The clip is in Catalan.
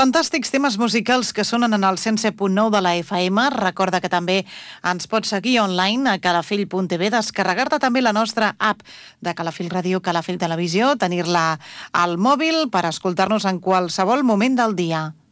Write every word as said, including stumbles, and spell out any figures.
Fantàstics temes musicals que sonen en el cent set punt nou de la F M. Recorda que també ens pots seguir online a calafell punt t v, descarregar-te també la nostra app de Calafell Ràdio, Calafell Televisió, tenir-la al mòbil per escoltar-nos en qualsevol moment del dia.